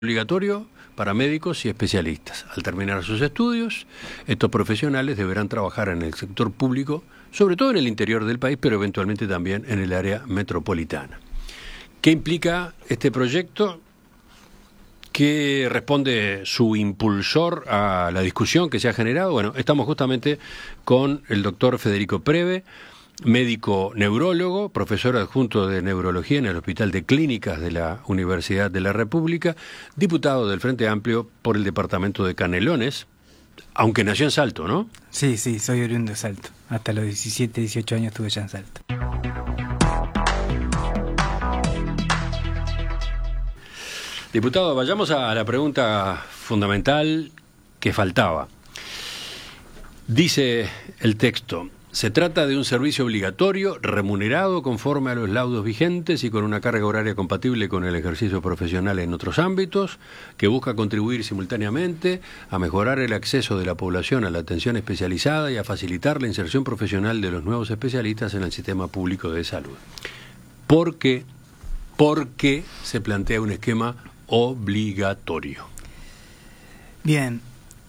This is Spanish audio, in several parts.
Obligatorio para médicos y especialistas. Al terminar sus estudios, estos profesionales deberán trabajar en el sector público, sobre todo en el interior del país, pero eventualmente también en el área metropolitana. ¿Qué implica este proyecto? ¿Qué responde su impulsor a la discusión que se ha generado? Bueno, estamos justamente con el doctor Federico Preve, médico neurólogo, profesor adjunto de neurología en el Hospital de Clínicas de la Universidad de la República, diputado del Frente Amplio por el departamento de Canelones, aunque nació en Salto, ¿no? Sí, soy oriundo de Salto. Hasta los 17, 18 años estuve ya en Salto. Diputado, vayamos a la pregunta fundamental que faltaba. Dice el texto: se trata de un servicio obligatorio, remunerado conforme a los laudos vigentes y con una carga horaria compatible con el ejercicio profesional en otros ámbitos, que busca contribuir simultáneamente a mejorar el acceso de la población a la atención especializada y a facilitar la inserción profesional de los nuevos especialistas en el sistema público de salud. ¿Por qué se plantea un esquema obligatorio? Bien,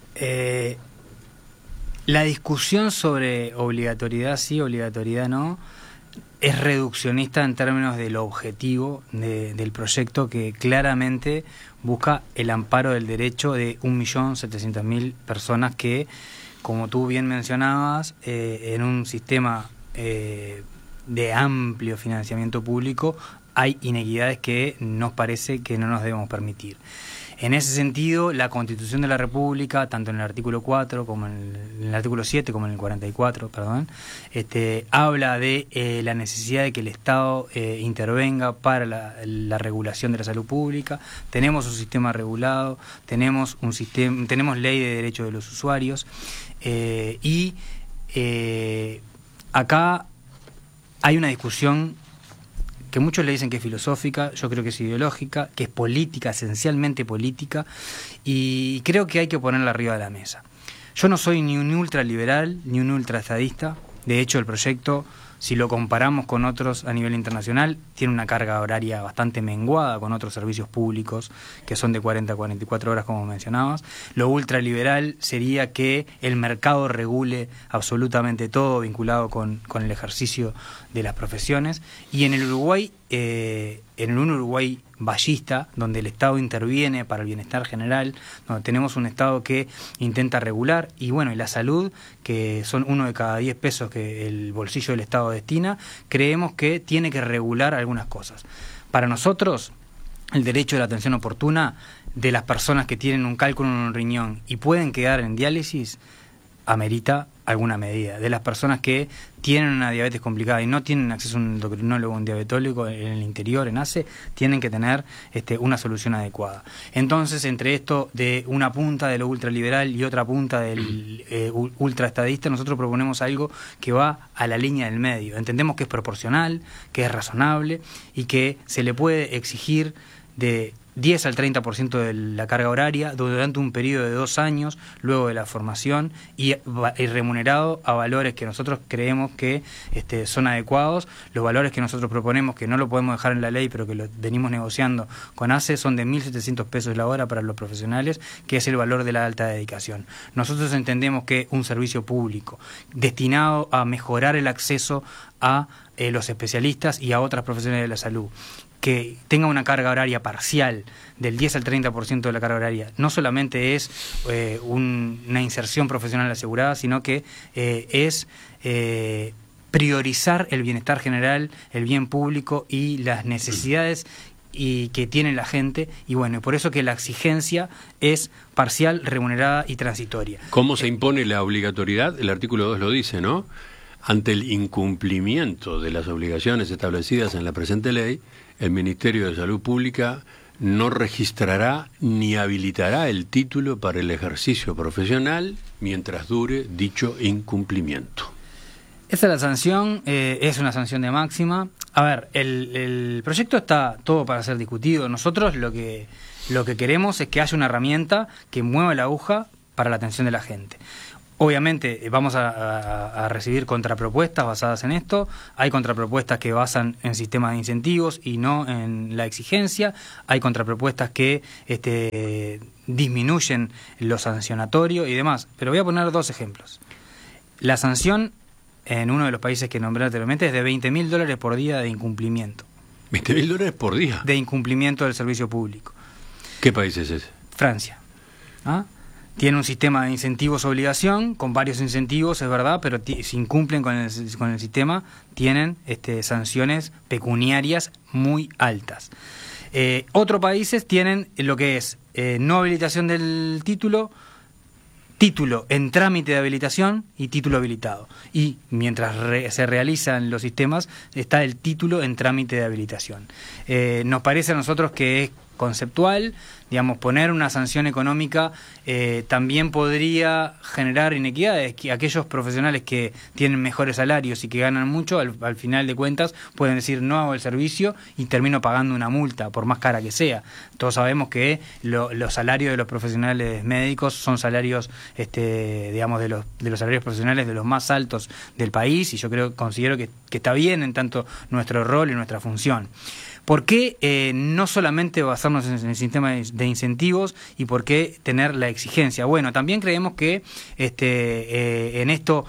la discusión sobre obligatoriedad sí, obligatoriedad no, es reduccionista en términos del objetivo del proyecto, que claramente busca el amparo del derecho de 1.700.000 personas que, como tú bien mencionabas, en un sistema de amplio financiamiento público hay inequidades que nos parece que no nos debemos permitir. En ese sentido, la Constitución de la República, tanto en el artículo 4 como en el artículo 7, como en el 44, habla de la necesidad de que el Estado intervenga para la regulación de la salud pública. Tenemos un sistema regulado, tenemos ley de derechos de los usuarios, acá hay una discusión que muchos le dicen que es filosófica, yo creo que es ideológica, que es política, esencialmente política, y creo que hay que ponerla arriba de la mesa. Yo no soy ni un ultraliberal ni un ultraestadista. De hecho, el proyecto, si lo comparamos con otros a nivel internacional, tiene una carga horaria bastante menguada con otros servicios públicos que son de 40 a 44 horas, como mencionabas. Lo ultraliberal sería que el mercado regule absolutamente todo vinculado con el ejercicio de las profesiones. Y en el Uruguay, en un Uruguay ballista, donde el Estado interviene para el bienestar general, donde tenemos un Estado que intenta regular, y bueno, y la salud, que son 1 de cada 10 pesos que el bolsillo del Estado destina, creemos que tiene que regular algunas cosas. Para nosotros, el derecho de la atención oportuna de las personas que tienen un cálculo en un riñón y pueden quedar en diálisis amerita alguna medida. De las personas que tienen una diabetes complicada y no tienen acceso a un endocrinólogo o un diabetólogo en el interior, en ACE, tienen que tener una solución adecuada. Entonces, entre esto de una punta de lo ultraliberal y otra punta del ultraestadista, nosotros proponemos algo que va a la línea del medio. Entendemos que es proporcional, que es razonable y que se le puede exigir de 10 al 30% de la carga horaria durante un periodo de 2 años luego de la formación y remunerado a valores que nosotros creemos que son adecuados. Los valores que nosotros proponemos, que no lo podemos dejar en la ley, pero que lo venimos negociando con ACE, son de 1.700 pesos la hora para los profesionales, que es el valor de la alta dedicación. Nosotros entendemos que un servicio público destinado a mejorar el acceso a los especialistas y a otras profesiones de la salud, que tenga una carga horaria parcial del 10 al 30% de la carga horaria, no solamente es una inserción profesional asegurada, sino que es priorizar el bienestar general, el bien público y las necesidades que tiene la gente, y bueno, por eso que la exigencia es parcial, remunerada y transitoria. ¿Cómo se impone la obligatoriedad? El artículo 2 lo dice, ¿no? Ante el incumplimiento de las obligaciones establecidas en la presente ley, el Ministerio de Salud Pública no registrará ni habilitará el título para el ejercicio profesional mientras dure dicho incumplimiento. Esa es la sanción, es una sanción de máxima. A ver, el proyecto está todo para ser discutido. Nosotros lo que queremos es que haya una herramienta que mueva la aguja para la atención de la gente. Obviamente vamos a recibir contrapropuestas basadas en esto. Hay contrapropuestas que basan en sistemas de incentivos y no en la exigencia. Hay contrapropuestas que disminuyen lo sancionatorio y demás. Pero voy a poner 2 ejemplos. La sanción en uno de los países que nombré anteriormente es de $20.000 por día de incumplimiento. ¿$20.000 por día? De incumplimiento del servicio público. ¿Qué país es ese? Francia. ¿Ah? Tiene un sistema de incentivos-obligación, con varios incentivos, es verdad, pero si incumplen con el sistema, tienen sanciones pecuniarias muy altas. Otros países tienen lo que es no habilitación del título en trámite de habilitación y título habilitado. Y mientras se realizan los sistemas, está el título en trámite de habilitación. Nos parece a nosotros que es conceptual, digamos, poner una sanción económica también podría generar inequidades, que aquellos profesionales que tienen mejores salarios y que ganan mucho, al final de cuentas pueden decir no hago el servicio y termino pagando una multa, por más cara que sea. Todos sabemos que los salarios de los profesionales médicos son salarios, digamos, de los salarios profesionales de los más altos del país, y yo considero que está bien en tanto nuestro rol y nuestra función. ¿Por qué no solamente basarnos en el sistema de incentivos y por qué tener la exigencia? Bueno, también creemos que en esto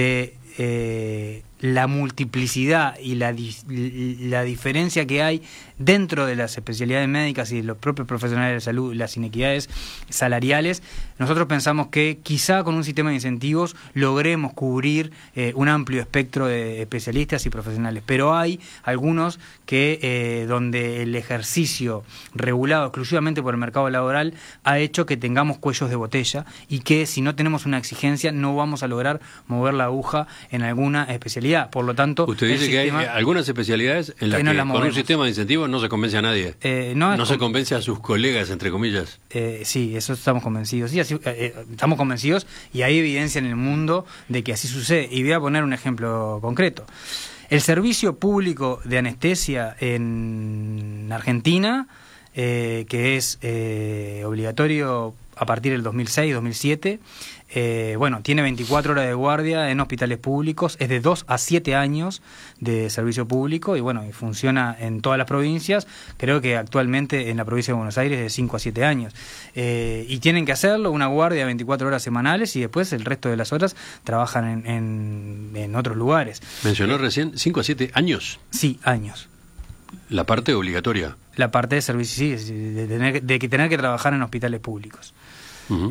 de la multiplicidad y la diferencia que hay dentro de las especialidades médicas y de los propios profesionales de salud, las inequidades salariales, nosotros pensamos que quizá con un sistema de incentivos logremos cubrir un amplio espectro de especialistas y profesionales, pero hay algunos que donde el ejercicio regulado exclusivamente por el mercado laboral ha hecho que tengamos cuellos de botella y que si no tenemos una exigencia no vamos a lograr mover la aguja en alguna especialidad. Por lo tanto, usted dice que hay algunas especialidades en las que con un sistema de incentivos no se convence a nadie, no se convence a sus colegas, entre comillas. Sí, eso estamos convencidos. Sí, estamos convencidos y hay evidencia en el mundo de que así sucede. Y voy a poner un ejemplo concreto. El servicio público de anestesia en Argentina, que es obligatorio a partir del 2006-2007, tiene 24 horas de guardia en hospitales públicos, es de 2 a 7 años de servicio público y funciona en todas las provincias. Creo que actualmente en la provincia de Buenos Aires es de 5 a 7 años. Y tienen que hacerlo, una guardia de 24 horas semanales y después el resto de las horas trabajan en otros lugares. ¿Mencionó recién 5 a 7 años? Sí, años. ¿La parte obligatoria? La parte de servicio, sí, de tener que trabajar en hospitales públicos. Uh-huh.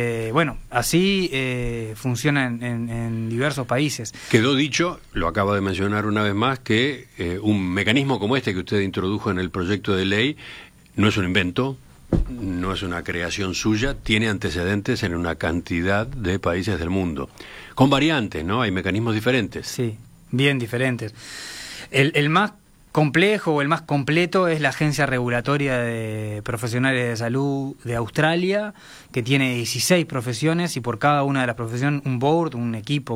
Así funciona en diversos países. Quedó dicho, lo acaba de mencionar una vez más, que un mecanismo como este que usted introdujo en el proyecto de ley no es un invento, no es una creación suya, tiene antecedentes en una cantidad de países del mundo, con variantes, ¿no? Hay mecanismos diferentes. Sí, bien diferentes. El más complejo o el más completo es la Agencia Regulatoria de Profesionales de Salud de Australia, que tiene 16 profesiones y por cada una de las profesiones un board, un equipo,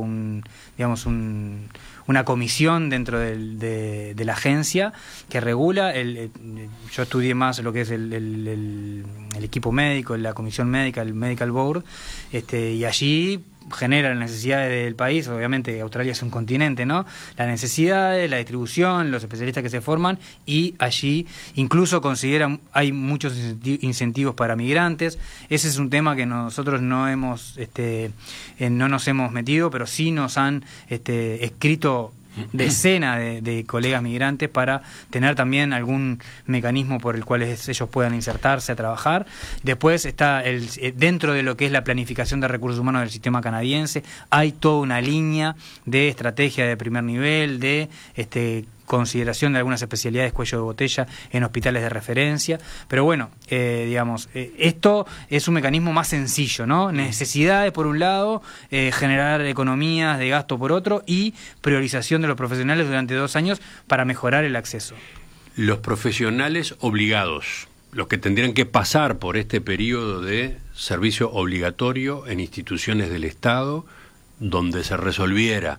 una comisión dentro de la agencia que regula. Yo estudié más lo que es el equipo médico, la comisión médica, el medical board, y allí genera las necesidades del país. Obviamente Australia es un continente, ¿no? Las necesidades, la distribución, los especialistas que se forman, y allí incluso consideran, hay muchos incentivos para migrantes. Ese es un tema que nosotros no nos hemos metido, pero sí nos han escrito decenas de colegas migrantes para tener también algún mecanismo por el cual ellos puedan insertarse a trabajar. Después está dentro de lo que es la planificación de recursos humanos del sistema canadiense, hay toda una línea de estrategia de primer nivel, de consideración de algunas especialidades cuello de botella en hospitales de referencia, pero esto es un mecanismo más sencillo, ¿no? Necesidades por un lado, generar economías de gasto por otro y priorización de los profesionales durante 2 años para mejorar el acceso. Los profesionales obligados, los que tendrían que pasar por este periodo de servicio obligatorio en instituciones del Estado donde se resolviera,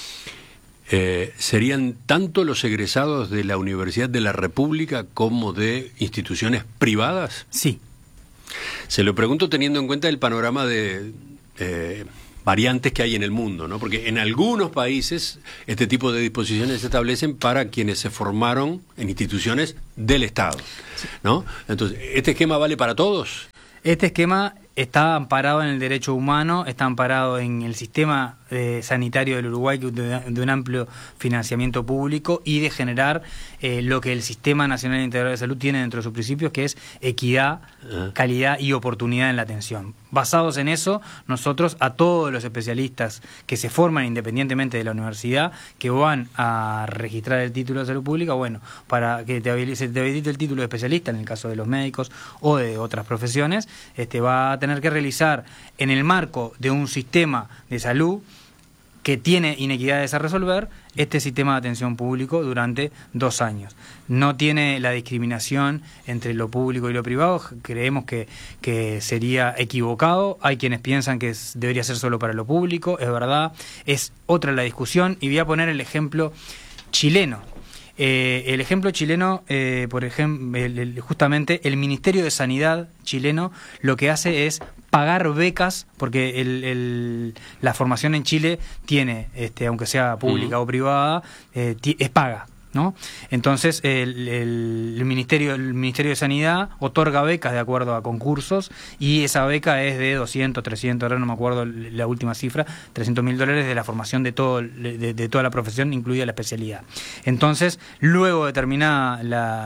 ¿serían tanto los egresados de la Universidad de la República como de instituciones privadas? Sí. Se lo pregunto teniendo en cuenta el panorama de variantes que hay en el mundo, ¿no? Porque en algunos países este tipo de disposiciones se establecen para quienes se formaron en instituciones del Estado, ¿no? Entonces, ¿este esquema vale para todos? Este esquema está amparado en el derecho humano, está amparado en el sistema sanitario del Uruguay, de un amplio financiamiento público y de generar lo que el Sistema Nacional Integral de Salud tiene dentro de sus principios, que es equidad, calidad y oportunidad en la atención. Basados en eso, nosotros a todos los especialistas que se forman independientemente de la universidad, que van a registrar el título de salud pública, bueno, para que se te habilite el título de especialista, en el caso de los médicos o de otras profesiones, va a tener que realizar en el marco de un sistema de salud que tiene inequidades a resolver, este sistema de atención público durante 2 años. No tiene la discriminación entre lo público y lo privado, creemos que sería equivocado, hay quienes piensan que debería ser solo para lo público, es verdad, es otra la discusión, y voy a poner el ejemplo chileno. El ejemplo chileno, por ejemplo, justamente el Ministerio de Sanidad chileno lo que hace es pagar becas, porque la formación en Chile tiene, aunque sea pública o privada, es paga, ¿no? Entonces el Ministerio de Sanidad otorga becas de acuerdo a concursos, y esa beca es de 200, 300, ahora no me acuerdo la última cifra, $300.000 de la formación de toda la profesión, incluida la especialidad. Entonces, luego de terminada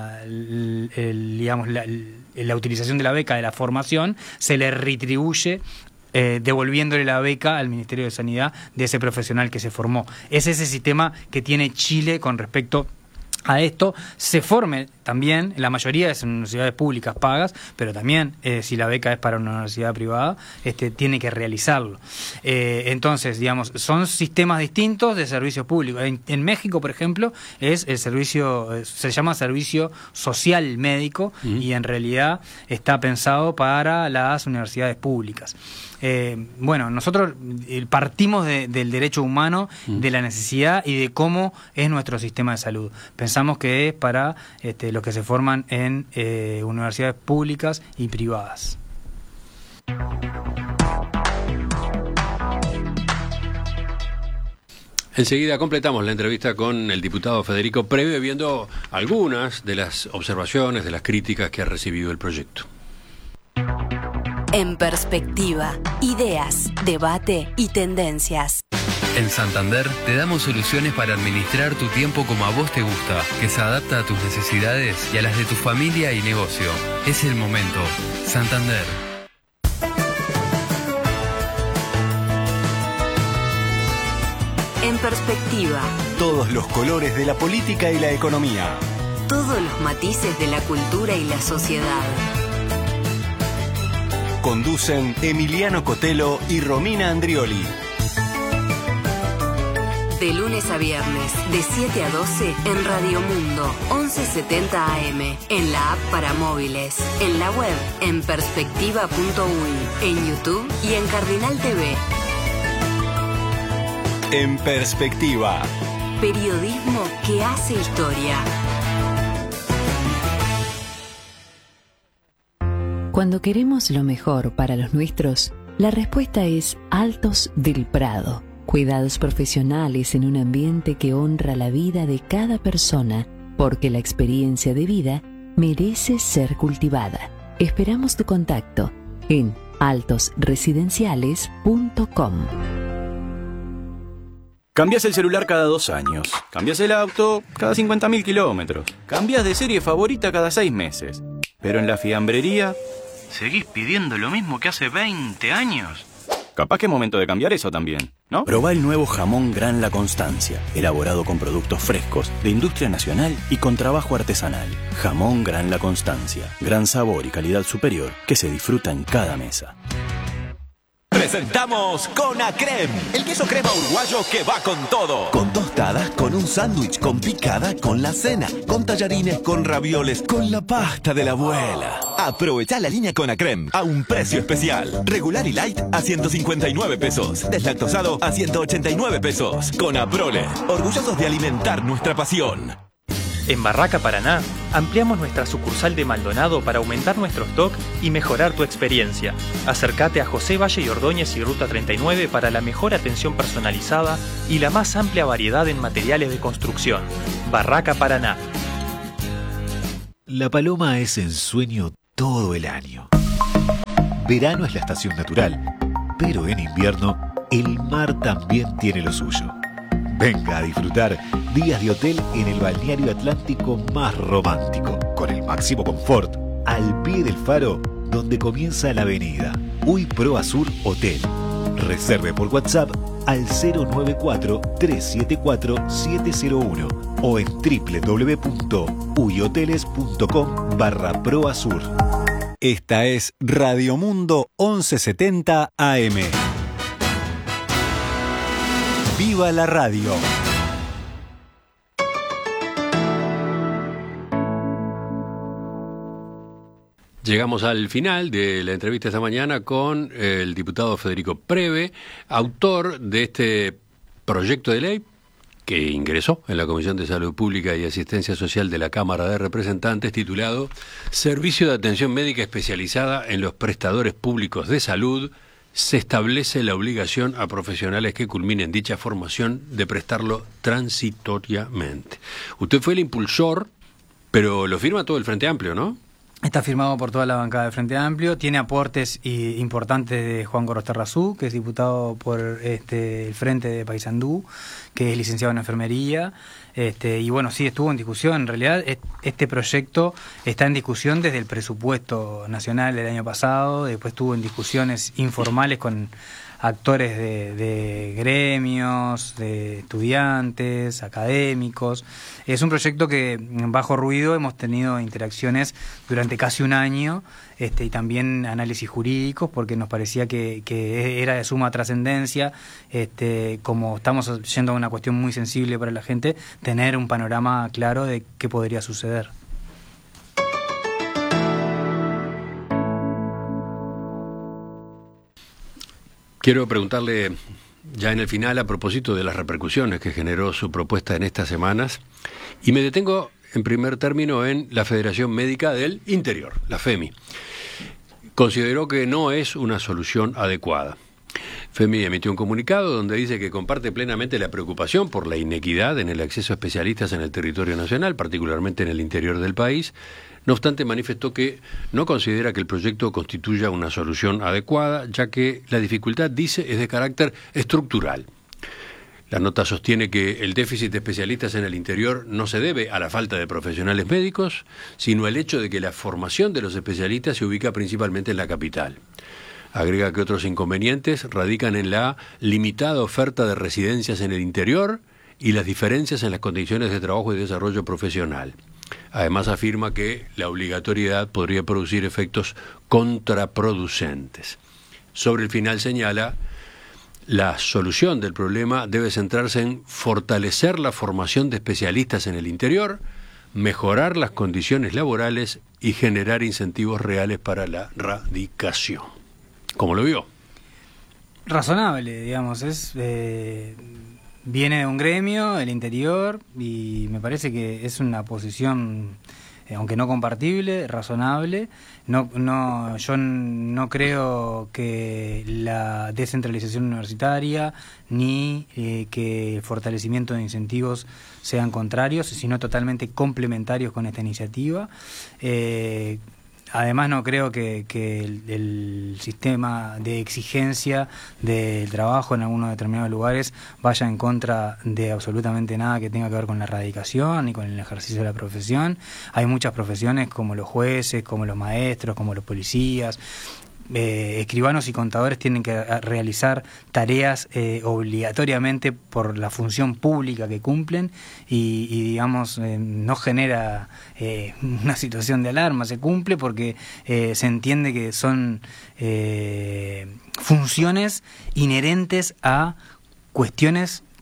la utilización de la beca de la formación, se le retribuye devolviéndole la beca al Ministerio de Sanidad de ese profesional que se formó. Es ese sistema que tiene Chile con respecto a esto. Se forme también, la mayoría es en universidades públicas pagas, pero también si la beca es para una universidad privada, tiene que realizarlo. Entonces, digamos, son sistemas distintos de servicios públicos. En México, por ejemplo, es el servicio, se llama servicio social médico, y en realidad está pensado para las universidades públicas. Bueno, nosotros partimos del derecho humano, de la necesidad y de cómo es nuestro sistema de salud. Pensamos que es para los que se forman en universidades públicas y privadas. Enseguida completamos la entrevista con el diputado Federico Preve, viendo algunas de las observaciones, de las críticas que ha recibido el proyecto. En perspectiva, ideas, debate y tendencias. En Santander te damos soluciones para administrar tu tiempo como a vos te gusta, que se adapta a tus necesidades y a las de tu familia y negocio. Es el momento. Santander. En perspectiva. Todos los colores de la política y la economía. Todos los matices de la cultura y la sociedad. Conducen Emiliano Cotelo y Romina Andrioli. De lunes a viernes, de 7 a 12, en Radio Mundo, 1170 AM, en la app para móviles, en la web, en perspectiva.uy, en YouTube y en Cardinal TV. En perspectiva. Periodismo que hace historia. Cuando queremos lo mejor para los nuestros, la respuesta es Altos del Prado. Cuidados profesionales en un ambiente que honra la vida de cada persona, porque la experiencia de vida merece ser cultivada. Esperamos tu contacto en altosresidenciales.com. Cambias el celular cada 2 años. Cambias el auto cada 50.000 kilómetros. Cambias de serie favorita cada 6 meses. Pero en la fiambrería seguís pidiendo lo mismo que hace 20 años. Capaz que es momento de cambiar eso también, ¿no? Probá el nuevo jamón Gran La Constancia, elaborado con productos frescos, de industria nacional y con trabajo artesanal. Jamón Gran La Constancia, gran sabor y calidad superior que se disfruta en cada mesa. Presentamos Conacrem, el queso crema uruguayo que va con todo. Con tostadas, con un sándwich, con picada, con la cena, con tallarines, con ravioles, con la pasta de la abuela. Aprovechá la línea Conacrem a un precio especial. Regular y light a 159 pesos. Deslactosado a 189 pesos. Conaprole, orgullosos de alimentar nuestra pasión. En Barraca Paraná Ampliamos nuestra sucursal de Maldonado para aumentar nuestro stock y mejorar tu experiencia. Acércate a José Valle y Ordóñez y Ruta 39 para la mejor atención personalizada y la más amplia variedad en materiales de construcción. Barraca Paraná. La Paloma es ensueño todo el año. Verano es la estación natural, pero en invierno el mar también tiene lo suyo. Venga a disfrutar días de hotel en el balneario atlántico más romántico, con el máximo confort, al pie del faro, donde comienza la avenida Uy Pro Azur Hotel. Reserve por WhatsApp al 094-374-701 o en www.uyhoteles.com/proazur. Esta es Radio Mundo 1170 AM. ¡Viva la radio! Llegamos al final de la entrevista esta mañana con el diputado Federico Preve, autor de este proyecto de ley que ingresó en la Comisión de Salud Pública y Asistencia Social de la Cámara de Representantes, titulado Servicio de Atención Médica Especializada en los Prestadores Públicos de Salud. Se establece la obligación a profesionales que culminen dicha formación de prestarlo transitoriamente. Usted fue el impulsor, pero lo firma todo el Frente Amplio, ¿no? Está firmado por toda la bancada del Frente Amplio, tiene aportes importantes de Juan Gorosterrazú, que es diputado por el Frente de Paysandú, que es licenciado en enfermería, y bueno, sí, estuvo en discusión. En realidad, este proyecto está en discusión desde el presupuesto nacional del año pasado, después estuvo en discusiones informales con actores de gremios, de estudiantes, académicos. Es un proyecto que, bajo ruido, hemos tenido interacciones durante casi un año, y también análisis jurídicos, porque nos parecía que era de suma trascendencia, como estamos yendo a una cuestión muy sensible para la gente, tener un panorama claro de qué podría suceder. Quiero preguntarle ya en el final a propósito de las repercusiones que generó su propuesta en estas semanas, y me detengo en primer término en la Federación Médica del Interior, la FEMI. Consideró que no es una solución adecuada. FEMI emitió un comunicado donde dice que comparte plenamente la preocupación por la inequidad en el acceso a especialistas en el territorio nacional, particularmente en el interior del país. No obstante, manifestó que no considera que el proyecto constituya una solución adecuada, ya que la dificultad, dice, es de carácter estructural. La nota sostiene que el déficit de especialistas en el interior no se debe a la falta de profesionales médicos, sino al hecho de que la formación de los especialistas se ubica principalmente en la capital. Agrega que otros inconvenientes radican en la limitada oferta de residencias en el interior y las diferencias en las condiciones de trabajo y desarrollo profesional. Además, afirma que la obligatoriedad podría producir efectos contraproducentes. Sobre el final señala, la solución del problema debe centrarse en fortalecer la formación de especialistas en el interior, mejorar las condiciones laborales y generar incentivos reales para la radicación. ¿Cómo lo vio? Razonable, digamos, viene de un gremio, el interior, y me parece que es una posición, aunque no compartible, razonable. Yo no creo que la descentralización universitaria ni que el fortalecimiento de incentivos sean contrarios, sino totalmente complementarios con esta iniciativa. Además, no creo que el sistema de exigencia del trabajo en algunos determinados lugares vaya en contra de absolutamente nada que tenga que ver con la erradicación ni con el ejercicio de la profesión. Hay muchas profesiones, como los jueces, como los maestros, como los policías. Escribanos y contadores tienen que realizar tareas obligatoriamente por la función pública que cumplen y digamos, no genera una situación de alarma, se cumple porque se entiende que son funciones inherentes a cuestiones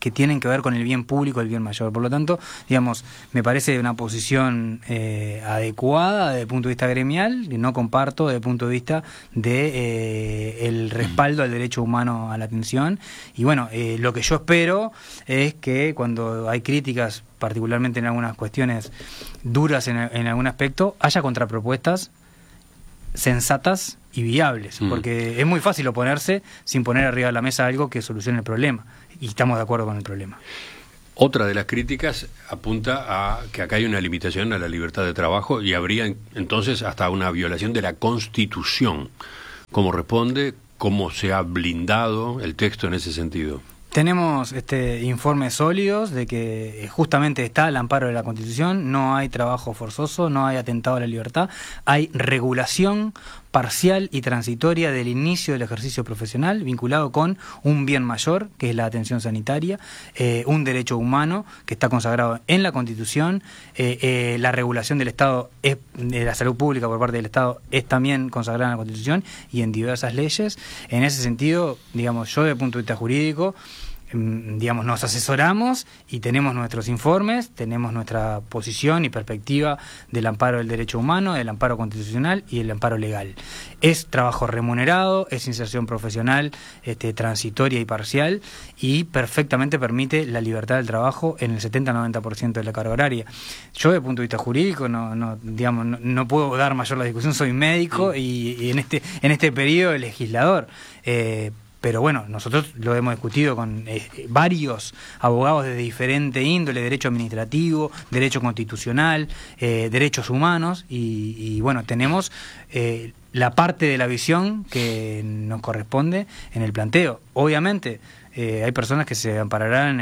que tienen que ver con el bien público, el bien mayor. Por lo tanto, digamos, me parece una posición adecuada desde el punto de vista gremial, que no comparto desde el punto de vista de el respaldo al derecho humano a la atención. Y bueno, lo que yo espero es que cuando hay críticas, particularmente en algunas cuestiones duras en algún aspecto, haya contrapropuestas sensatas y viables, porque es muy fácil oponerse sin poner arriba de la mesa algo que solucione el problema, y estamos de acuerdo con el problema. Otra de las críticas apunta a que acá hay una limitación a la libertad de trabajo y habría entonces hasta una violación de la Constitución. ¿Cómo responde? ¿Cómo se ha blindado el texto en ese sentido? Tenemos informes sólidos de que justamente está el amparo de la Constitución, no hay trabajo forzoso, no hay atentado a la libertad, hay regulación parcial y transitoria del inicio del ejercicio profesional vinculado con un bien mayor, que es la atención sanitaria, un derecho humano que está consagrado en la Constitución, la regulación del Estado, de la salud pública por parte del Estado, es también consagrada en la Constitución y en diversas leyes. En ese sentido, digamos, yo desde el punto de vista jurídico, digamos, nos asesoramos y tenemos nuestros informes, tenemos nuestra posición y perspectiva del amparo del derecho humano, del amparo constitucional y del amparo legal. Es trabajo remunerado, es inserción profesional transitoria y parcial, y perfectamente permite la libertad del trabajo en el 70-90% de la carga horaria. Yo, desde el punto de vista jurídico, no puedo dar mayor la discusión, soy médico y en este periodo legislador. Pero bueno, nosotros lo hemos discutido con varios abogados de diferente índole, derecho administrativo, derecho constitucional, derechos humanos, y bueno, tenemos la parte de la visión que nos corresponde en el planteo. Obviamente, hay personas que se ampararán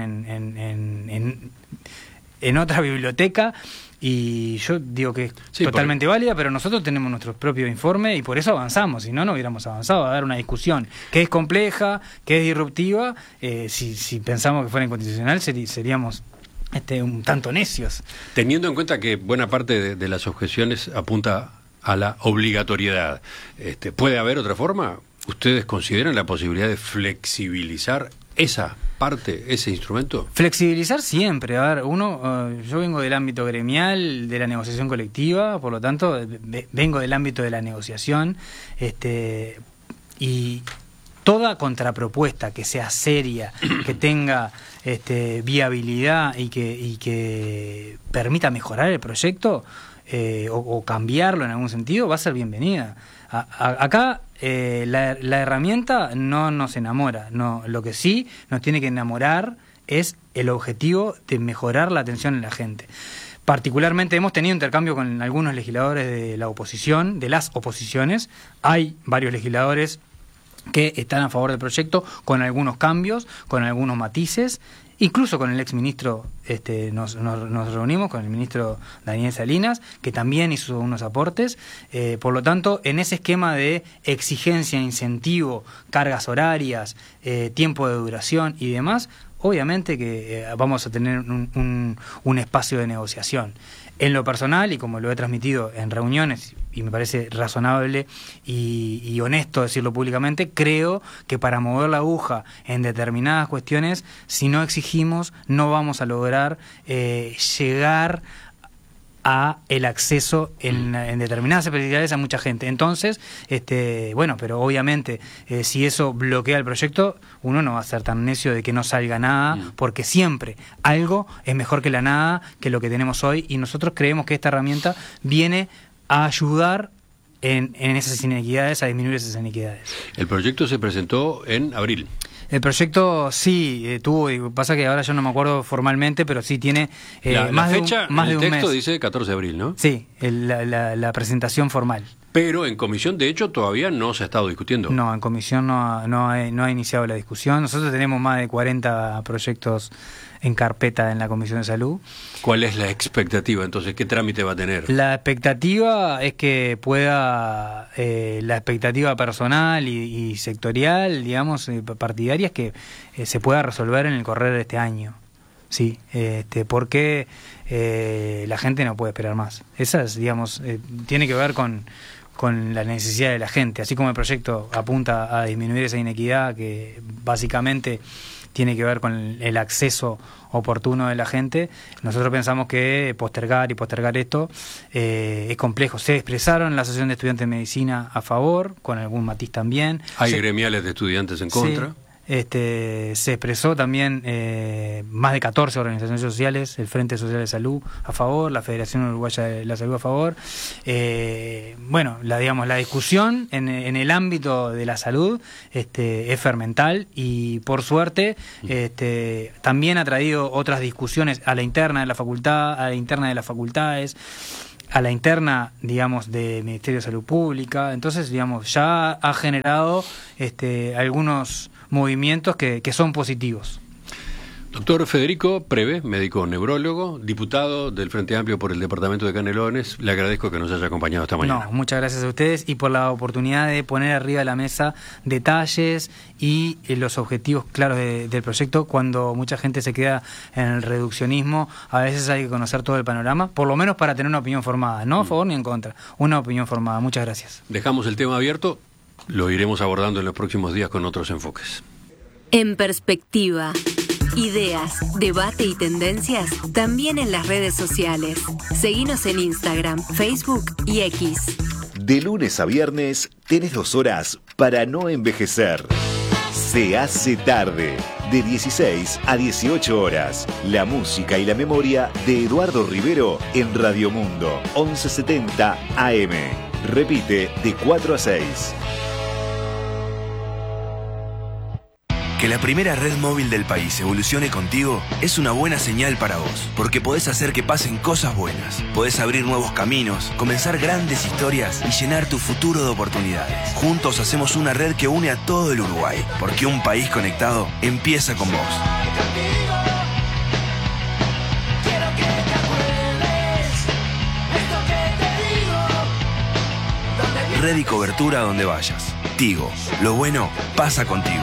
en otra biblioteca, y yo digo que es totalmente válida, pero nosotros tenemos nuestro propio informe y por eso avanzamos, si no, no hubiéramos avanzado a dar una discusión que es compleja, que es disruptiva. Si pensamos que fuera inconstitucional seríamos un tanto necios. Teniendo en cuenta que buena parte de las objeciones apunta a la obligatoriedad, ¿puede haber otra forma? ¿Ustedes consideran la posibilidad de flexibilizar esa parte, ese instrumento? Flexibilizar siempre. A ver, yo vengo del ámbito gremial, de la negociación colectiva, por lo tanto, vengo del ámbito de la negociación, y toda contrapropuesta que sea seria, que tenga viabilidad y que permita mejorar el proyecto o cambiarlo en algún sentido, va a ser bienvenida. Acá la herramienta no nos enamora, no, lo que sí nos tiene que enamorar es el objetivo de mejorar la atención en la gente. Particularmente hemos tenido intercambio con algunos legisladores de la oposición, de las oposiciones. Hay varios legisladores que están a favor del proyecto, con algunos cambios, con algunos matices. Incluso con el exministro nos reunimos, con el ministro Daniel Salinas, que también hizo unos aportes. Por lo tanto, en ese esquema de exigencia, incentivo, cargas horarias, tiempo de duración y demás, obviamente que vamos a tener un espacio de negociación. En lo personal, y como lo he transmitido en reuniones, y me parece razonable y honesto decirlo públicamente, creo que para mover la aguja en determinadas cuestiones, si no exigimos, no vamos a lograr llegar a el acceso en determinadas especialidades a mucha gente. Entonces, bueno, pero obviamente si eso bloquea el proyecto, uno no va a ser tan necio de que no salga nada, porque siempre algo es mejor que la nada, que lo que tenemos hoy, y nosotros creemos que esta herramienta viene a ayudar en esas inequidades, a disminuir esas inequidades. El proyecto se presentó en abril. El proyecto sí tuvo, pasa que ahora yo no me acuerdo formalmente, pero sí tiene más de un mes. El texto mes. dice 14 de abril, ¿no? Sí, la presentación formal. Pero en comisión, de hecho, todavía no se ha estado discutiendo. No, en comisión no ha iniciado la discusión. Nosotros tenemos más de 40 proyectos en carpeta en la Comisión de Salud. ¿Cuál es la expectativa, entonces? ¿Qué trámite va a tener? La expectativa es que pueda, la expectativa personal y sectorial, digamos, partidaria, es que se pueda resolver en el correr de este año. Sí, porque la gente no puede esperar más. Esa es, digamos, tiene que ver con la necesidad de la gente. Así como el proyecto apunta a disminuir esa inequidad que básicamente tiene que ver con el acceso oportuno de la gente. Nosotros pensamos que postergar esto es complejo. Se expresaron la Asociación de Estudiantes de Medicina a favor, con algún matiz también. Hay gremiales de estudiantes en contra. Sí. Se expresó también más de 14 organizaciones sociales, el Frente Social de Salud a favor, la Federación Uruguaya de la Salud a favor. La discusión en el ámbito de la salud es fermental y por suerte también ha traído otras discusiones a la interna de la facultad, a la interna de las facultades, a la interna, digamos, del Ministerio de Salud Pública. Entonces, digamos, ya ha generado algunos movimientos que son positivos. Doctor Federico Preve, médico neurólogo, diputado del Frente Amplio por el Departamento de Canelones, le agradezco que nos haya acompañado esta mañana. No, muchas gracias a ustedes y por la oportunidad de poner arriba de la mesa detalles y los objetivos claros del proyecto. Cuando mucha gente se queda en el reduccionismo, a veces hay que conocer todo el panorama, por lo menos para tener una opinión formada, no a favor ni en contra, una opinión formada. Muchas gracias. Dejamos el tema abierto, lo iremos abordando en los próximos días con otros enfoques. En perspectiva. Ideas, debate y tendencias también en las redes sociales. Seguinos en Instagram, Facebook y X. De lunes a viernes tenés 2 horas para no envejecer. Se hace tarde, de 16 a 18 horas. La música y la memoria de Eduardo Rivero en Radio Mundo, 1170 AM. Repite de 4 a 6. Que la primera red móvil del país evolucione contigo es una buena señal para vos, porque podés hacer que pasen cosas buenas, podés abrir nuevos caminos, comenzar grandes historias y llenar tu futuro de oportunidades. Juntos hacemos una red que une a todo el Uruguay, porque un país conectado empieza con vos. Red y cobertura donde vayas. Tigo, lo bueno pasa contigo.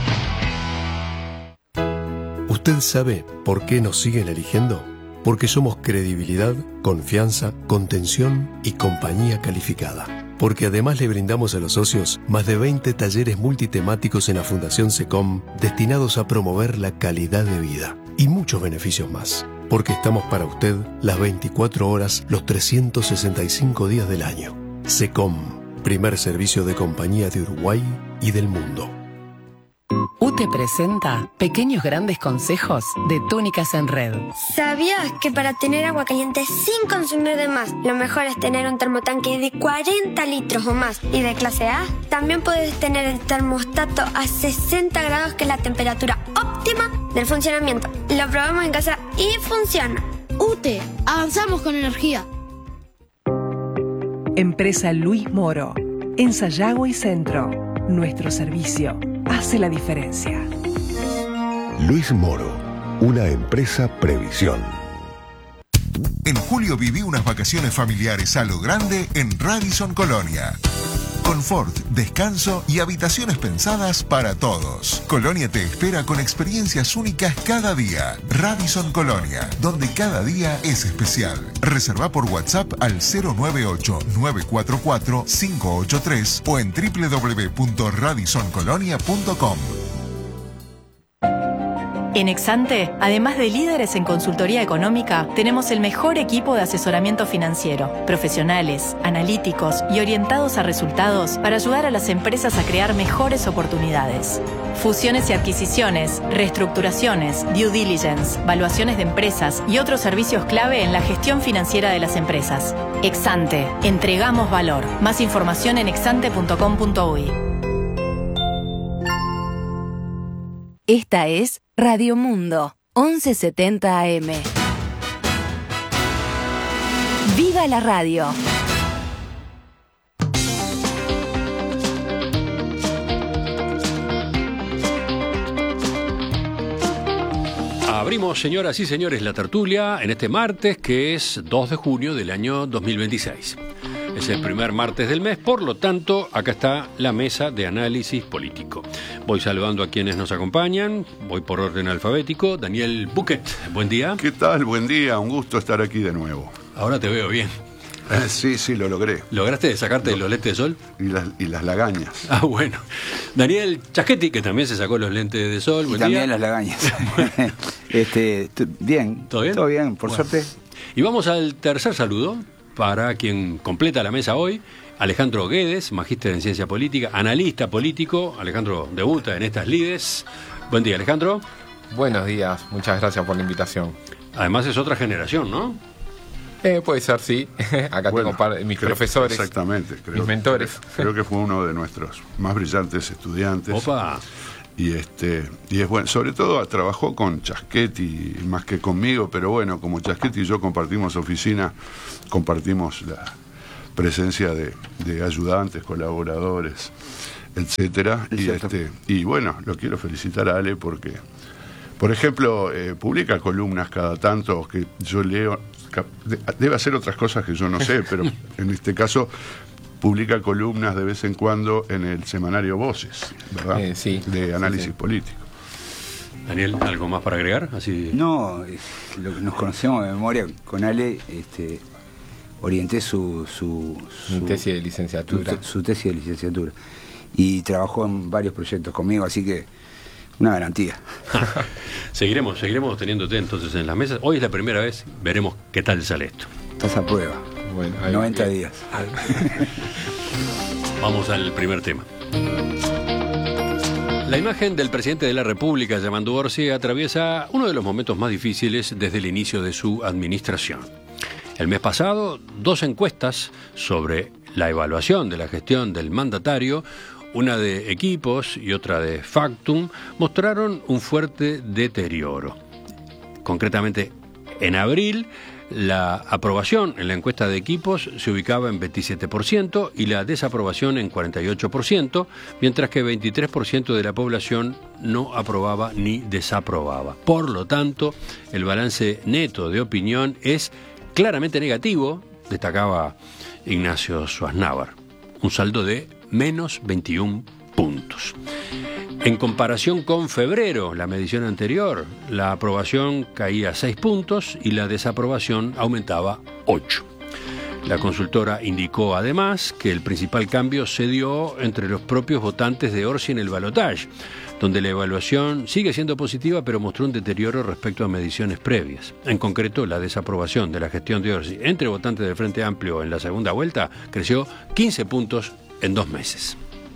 ¿Usted sabe por qué nos siguen eligiendo? Porque somos credibilidad, confianza, contención y compañía calificada. Porque además le brindamos a los socios más de 20 talleres multitemáticos en la Fundación SECOM destinados a promover la calidad de vida y muchos beneficios más. Porque estamos para usted las 24 horas, los 365 días del año. SECOM, primer servicio de compañía de Uruguay y del mundo. UTE presenta Pequeños Grandes Consejos de Túnicas en Red. ¿Sabías que para tener agua caliente sin consumir de más, lo mejor es tener un termotanque de 40 litros o más y de clase A? También puedes tener el termostato a 60 grados, que es la temperatura óptima del funcionamiento. Lo probamos en casa y funciona. UTE, avanzamos con energía. Empresa Luis Moro, en Sayago y Centro. Nuestro servicio hace la diferencia. Luis Moro, una empresa Previsión. En julio viví unas vacaciones familiares a lo grande en Radisson Colonia. Confort, descanso y habitaciones pensadas para todos. Colonia te espera con experiencias únicas cada día. Radisson Colonia, donde cada día es especial. Reserva por WhatsApp al 098-944-583 o en www.radissoncolonia.com. En Exante, además de líderes en consultoría económica, tenemos el mejor equipo de asesoramiento financiero, profesionales, analíticos y orientados a resultados para ayudar a las empresas a crear mejores oportunidades. Fusiones y adquisiciones, reestructuraciones, due diligence, valuaciones de empresas y otros servicios clave en la gestión financiera de las empresas. Exante, entregamos valor. Más información en exante.com.uy. Esta es Radio Mundo, 1170 AM. ¡Viva la radio! Abrimos, señoras y señores, la tertulia en este martes, que es 2 de junio del año 2026. Es el primer martes del mes, por lo tanto, acá está la mesa de análisis político. Voy saludando a quienes nos acompañan, voy por orden alfabético. Daniel Buquet, buen día. ¿Qué tal? Buen día, un gusto estar aquí de nuevo. Ahora te veo bien. Sí, lo logré. ¿Lograste sacarte los lentes de sol? Y las lagañas. Ah, bueno. Daniel Chaschetti, que también se sacó los lentes de sol. Y también las lagañas. Bien. ¿Todo bien? Todo bien, por suerte. Y vamos al tercer saludo para quien completa la mesa hoy. Alejandro Guedes, magíster en ciencia política, analista político. Alejandro debuta en estas lides. Buen día, Alejandro. Buenos días, muchas gracias por la invitación. Además es otra generación, ¿no? Puede ser, sí. Acá tengo mis profesores. Exactamente. Mis mentores. Creo que fue uno de nuestros más brillantes estudiantes. ¡Opa! Y es bueno. Sobre todo trabajó con Chaschetti más que conmigo, pero bueno, como Chaschetti y yo compartimos oficina, compartimos la presencia de ayudantes, colaboradores, etcétera. Y bueno, lo quiero felicitar a Ale porque, por ejemplo, publica columnas cada tanto que yo leo. Debe hacer otras cosas que yo no sé, pero en este caso publica columnas de vez en cuando en el semanario Voces, ¿verdad? Sí. De análisis político. Daniel, ¿algo más para agregar? Así... No, lo que nos conocemos de memoria con Ale, orienté su tesis de licenciatura. Su tesis de licenciatura. Y trabajó en varios proyectos conmigo, así que una garantía. Seguiremos teniéndote entonces en las mesas. Hoy es la primera vez, veremos qué tal sale esto. Estás a prueba. Bueno, 90 días. Vamos al primer tema. La imagen del presidente de la República, Yamandu Orsi, atraviesa uno de los momentos más difíciles desde el inicio de su administración. El mes pasado, 2 encuestas sobre la evaluación de la gestión del mandatario, una de Equipos y otra de Factum, mostraron un fuerte deterioro. Concretamente, en abril, la aprobación en la encuesta de Equipos se ubicaba en 27% y la desaprobación en 48%, mientras que 23% de la población no aprobaba ni desaprobaba. Por lo tanto, el balance neto de opinión es claramente negativo, destacaba Ignacio Schwarzenegger, un saldo de menos 21 puntos. En comparación con febrero, la medición anterior, la aprobación caía 6 puntos y la desaprobación aumentaba 8. La consultora indicó además que el principal cambio se dio entre los propios votantes de Orsi en el balotaje, donde la evaluación sigue siendo positiva pero mostró un deterioro respecto a mediciones previas. En concreto, la desaprobación de la gestión de Orsi entre votantes del Frente Amplio en la segunda vuelta creció 15 puntos en 2 meses.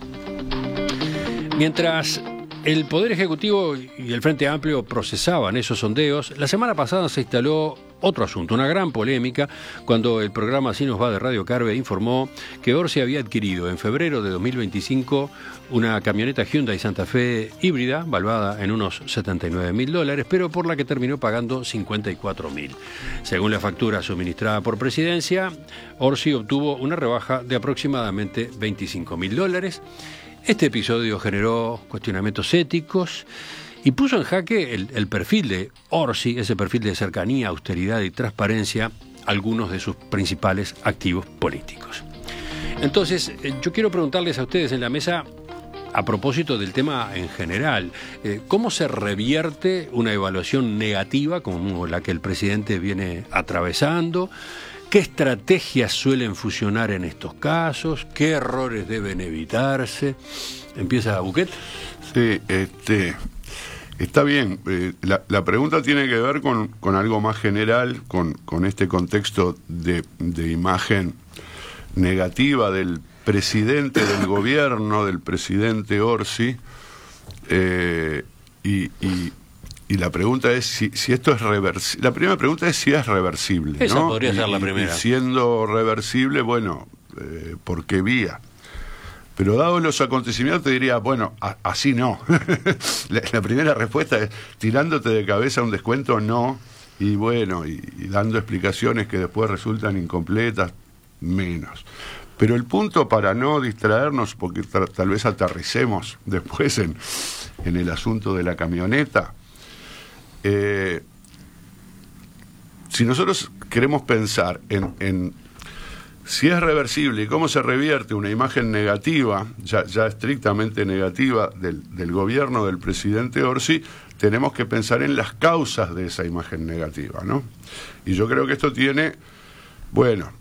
Mientras el Poder Ejecutivo y el Frente Amplio procesaban esos sondeos, la semana pasada se instaló otro asunto, una gran polémica, cuando el programa Así nos va de Radio Carve informó que Orsi había adquirido en febrero de 2025 una camioneta Hyundai Santa Fe híbrida, valuada en unos $79.000, pero por la que terminó pagando $54.000. Según la factura suministrada por Presidencia, Orsi obtuvo una rebaja de aproximadamente $25.000. Este episodio generó cuestionamientos éticos y puso en jaque el perfil de Orsi, ese perfil de cercanía, austeridad y transparencia, algunos de sus principales activos políticos. Entonces, yo quiero preguntarles a ustedes en la mesa, a propósito del tema en general, ¿cómo se revierte una evaluación negativa como la que el presidente viene atravesando? ¿Qué estrategias suelen funcionar en estos casos? ¿Qué errores deben evitarse? ¿Empieza Buquet? Sí, está bien. La pregunta tiene que ver con algo más general, con este contexto de imagen negativa del presidente del gobierno, del presidente Orsi, y la pregunta es si esto es reversible. La primera pregunta es si es reversible, ¿no? Esa podría ser la primera. Y siendo reversible, bueno, ¿por qué vía? Pero dados los acontecimientos te diría, bueno, así no. La primera respuesta es, tirándote de cabeza un descuento, no. Y bueno, y dando explicaciones que después resultan incompletas, menos. Pero el punto, para no distraernos, porque tal vez aterricemos después en el asunto de la camioneta, si nosotros queremos pensar en si es reversible y cómo se revierte una imagen negativa, ya estrictamente negativa, del gobierno del presidente Orsi, tenemos que pensar en las causas de esa imagen negativa, ¿no? Y yo creo que esto tiene, bueno,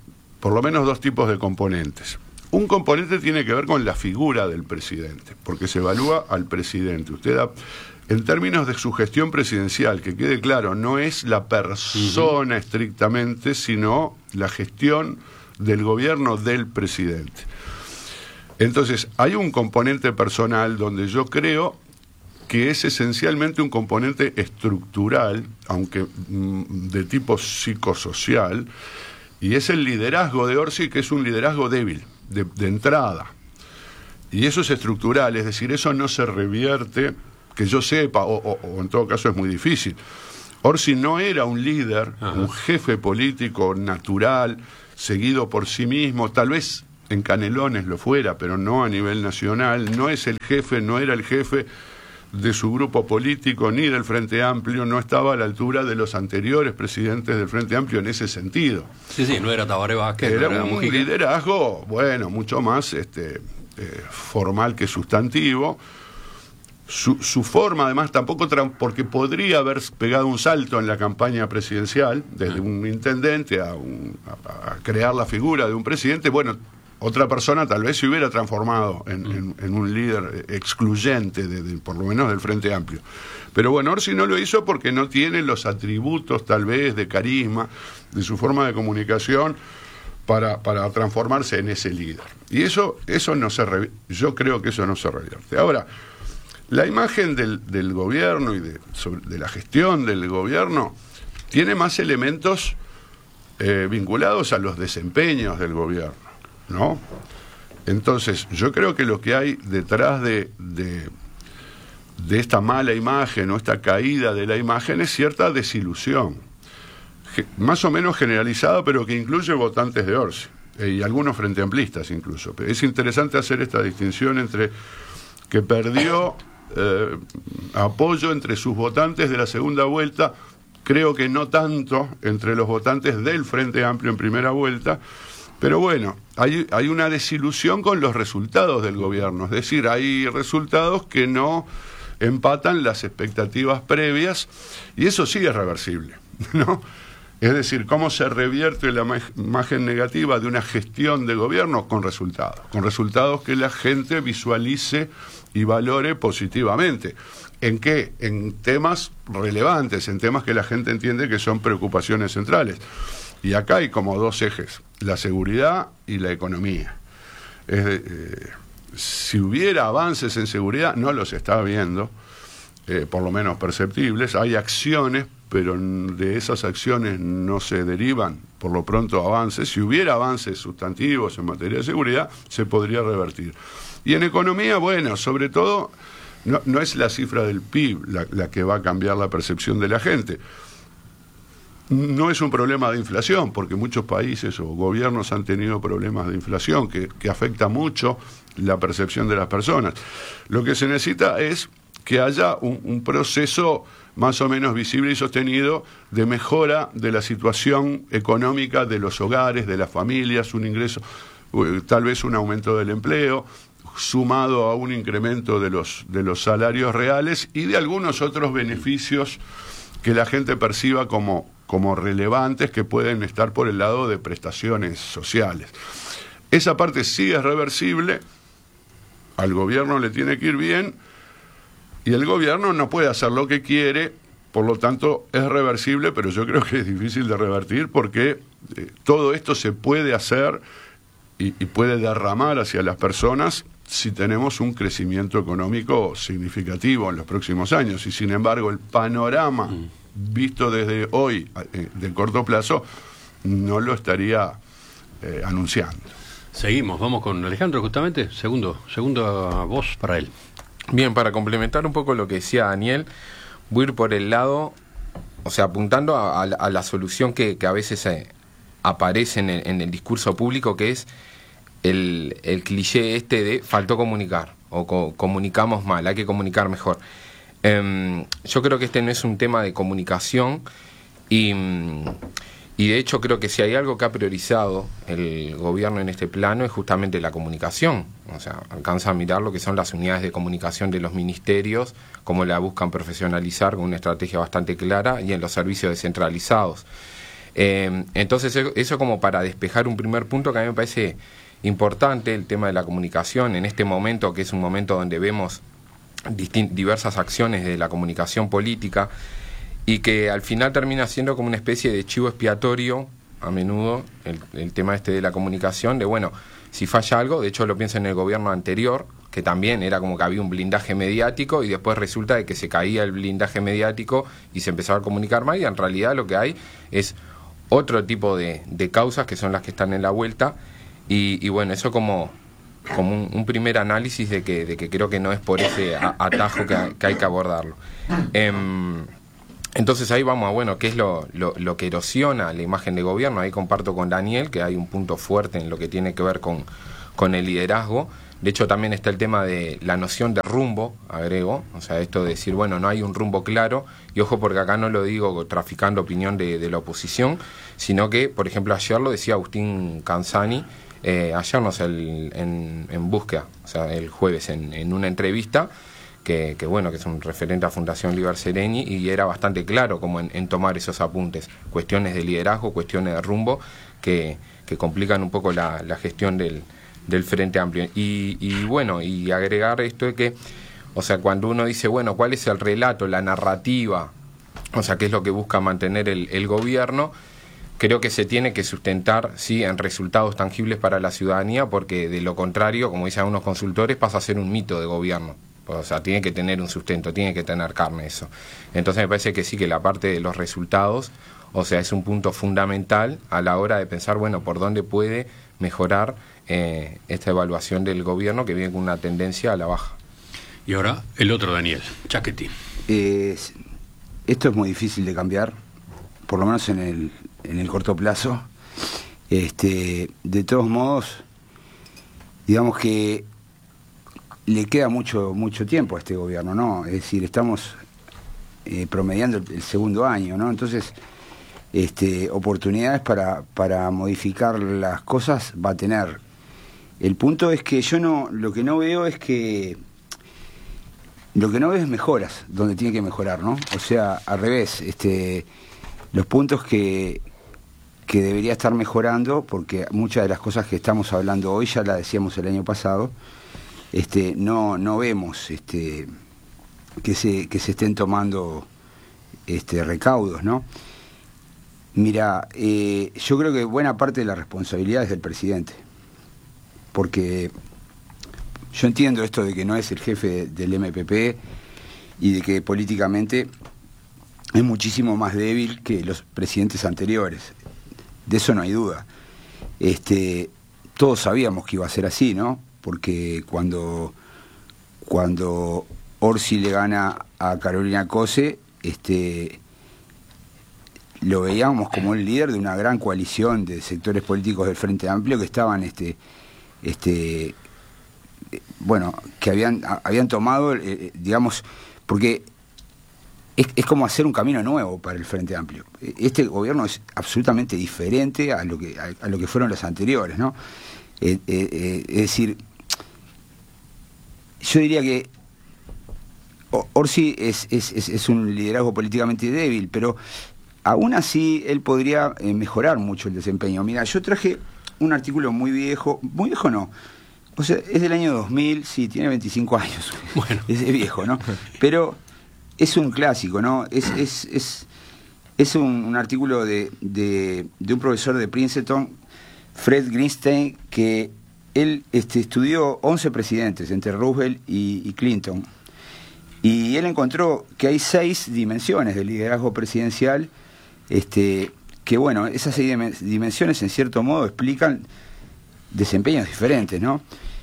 por lo menos dos tipos de componentes. Un componente tiene que ver con la figura del presidente, porque se evalúa al presidente. En términos de su gestión presidencial, que quede claro, no es la persona estrictamente, sino la gestión del gobierno del presidente. Entonces, hay un componente personal donde yo creo que es esencialmente un componente estructural, aunque de tipo psicosocial, y es el liderazgo de Orsi, que es un liderazgo débil, de entrada. Y eso es estructural, es decir, eso no se revierte, que yo sepa, o en todo caso es muy difícil. Orsi no era un líder, un jefe político natural, seguido por sí mismo, tal vez en Canelones lo fuera, pero no a nivel nacional. No es el jefe, no era el jefe de su grupo político ni del Frente Amplio, no estaba a la altura de los anteriores presidentes del Frente Amplio en ese sentido. Sí, no era Tabaré Vázquez, era no era un Mujica. Liderazgo, bueno, mucho más formal que sustantivo. Su forma, además, tampoco, porque podría haber pegado un salto en la campaña presidencial, desde un intendente a crear la figura de un presidente. Bueno, otra persona tal vez se hubiera transformado en un líder excluyente, por lo menos del Frente Amplio. Pero bueno, Orsi no lo hizo porque no tiene los atributos, tal vez, de carisma, de su forma de comunicación, para transformarse en ese líder. Y eso no yo creo que eso no se revierte. Ahora, la imagen del gobierno y de la gestión del gobierno tiene más elementos vinculados a los desempeños del gobierno, ¿no? Entonces, yo creo que lo que hay detrás de esta mala imagen o esta caída de la imagen es cierta desilusión, más o menos generalizada, pero que incluye votantes de Orsi y algunos frente amplistas incluso. Pero es interesante hacer esta distinción entre que perdió apoyo entre sus votantes de la segunda vuelta, creo que no tanto entre los votantes del Frente Amplio en primera vuelta, pero bueno, hay una desilusión con los resultados del gobierno, es decir, hay resultados que no empatan las expectativas previas, y eso sí es reversible, ¿no? Es decir, cómo se revierte la imagen negativa de una gestión de gobierno con resultados que la gente visualice y valore positivamente. ¿En qué? En temas relevantes, en temas que la gente entiende que son preocupaciones centrales. Y acá hay como dos ejes, la seguridad y la economía. Si hubiera avances en seguridad, no los está viendo, por lo menos perceptibles. Hay acciones, pero de esas acciones no se derivan, por lo pronto, avances. Si hubiera avances sustantivos en materia de seguridad, se podría revertir. Y en economía, bueno, sobre todo, no es la cifra del PIB la que va a cambiar la percepción de la gente. No es un problema de inflación, porque muchos países o gobiernos han tenido problemas de inflación que afecta mucho la percepción de las personas. Lo que se necesita es que haya un proceso más o menos visible y sostenido de mejora de la situación económica de los hogares, de las familias, un ingreso, tal vez un aumento del empleo, sumado a un incremento de los salarios reales y de algunos otros beneficios que la gente perciba como relevantes, que pueden estar por el lado de prestaciones sociales. Esa parte sí es reversible, al gobierno le tiene que ir bien, y el gobierno no puede hacer lo que quiere, por lo tanto es reversible, pero yo creo que es difícil de revertir porque todo esto se puede hacer y puede derramar hacia las personas si tenemos un crecimiento económico significativo en los próximos años. Y sin embargo el panorama visto desde hoy, de corto plazo, no lo estaría anunciando. Seguimos, vamos con Alejandro justamente, segunda voz para él. Bien, para complementar un poco lo que decía Daniel, voy a ir por el lado, o sea, apuntando a la solución que a veces aparece en el discurso público, que es el cliché de faltó comunicar, o comunicamos mal, hay que comunicar mejor. Yo creo que este no es un tema de comunicación y de hecho creo que si hay algo que ha priorizado el gobierno en este plano es justamente la comunicación. O sea, alcanza a mirar lo que son las unidades de comunicación de los ministerios, cómo la buscan profesionalizar con una estrategia bastante clara, y en los servicios descentralizados. Entonces eso como para despejar un primer punto que a mí me parece importante, el tema de la comunicación en este momento, que es un momento donde vemos diversas acciones de la comunicación política y que al final termina siendo como una especie de chivo expiatorio a menudo el tema de la comunicación, de bueno, si falla algo, de hecho lo pienso en el gobierno anterior, que también era como que había un blindaje mediático y después resulta de que se caía el blindaje mediático y se empezaba a comunicar mal, y en realidad lo que hay es otro tipo de causas que son las que están en la vuelta, y bueno, eso como un primer análisis de que creo que no es por ese atajo que hay que abordarlo. Entonces ahí vamos a, bueno, qué es lo que erosiona la imagen de gobierno. Ahí comparto con Daniel que hay un punto fuerte en lo que tiene que ver con el liderazgo. De hecho también está el tema de la noción de rumbo, agrego, o sea, esto de decir, bueno, no hay un rumbo claro, y ojo porque acá no lo digo traficando opinión de la oposición, sino que, por ejemplo, ayer lo decía Agustín Canzani, ayer no sé, en Búsqueda, o sea, el jueves en una entrevista, que bueno, que es un referente a Fundación Liber Sereni, y era bastante claro como en tomar esos apuntes, cuestiones de liderazgo, cuestiones de rumbo, que complican un poco la gestión del Frente Amplio. Y bueno, y agregar esto de que, o sea, cuando uno dice, bueno, ¿cuál es el relato, la narrativa? O sea, ¿qué es lo que busca mantener el gobierno? Creo que se tiene que sustentar, sí, en resultados tangibles para la ciudadanía, porque de lo contrario, como dicen algunos consultores, pasa a ser un mito de gobierno. O sea, tiene que tener un sustento, tiene que tener carne eso. Entonces me parece que sí, que la parte de los resultados, o sea, es un punto fundamental a la hora de pensar, bueno, por dónde puede mejorar esta evaluación del gobierno, que viene con una tendencia a la baja. Y ahora el otro Daniel, Chaquetti. Esto es muy difícil de cambiar, por lo menos en el corto plazo. De todos modos, digamos que le queda mucho tiempo a este gobierno, ¿no? Es decir, estamos promediando el segundo año, ¿no? Entonces, oportunidades para modificar las cosas va a tener. El punto es que lo que no veo es mejoras donde tiene que mejorar, ¿no? O sea, al revés, los puntos que debería estar mejorando, porque muchas de las cosas que estamos hablando hoy ya las decíamos el año pasado, no vemos que se estén tomando recaudos, ¿no? Mira, yo creo que buena parte de la responsabilidad es del presidente, porque yo entiendo esto de que no es el jefe del MPP y de que políticamente es muchísimo más débil que los presidentes anteriores, de eso no hay duda. Todos sabíamos que iba a ser así, ¿no? Porque cuando Orsi le gana a Carolina Cose, lo veíamos como el líder de una gran coalición de sectores políticos del Frente Amplio que estaban bueno, que habían tomado, digamos, porque es como hacer un camino nuevo para el Frente Amplio. Este gobierno es absolutamente diferente a lo que fueron los anteriores, ¿no? Es decir, yo diría que Orsi es un liderazgo políticamente débil, pero aún así él podría mejorar mucho el desempeño. Mira, yo traje un artículo muy viejo no, o sea, es del año 2000, sí, tiene 25 años, bueno. Es viejo, ¿no? Pero es un clásico, ¿no? Es un artículo de un profesor de Princeton, Fred Greenstein, que él estudió 11 presidentes, entre Roosevelt y Clinton, y él encontró que hay 6 dimensiones del liderazgo presidencial, que bueno, esas 6 dimensiones en cierto modo explican desempeños diferentes, ¿no?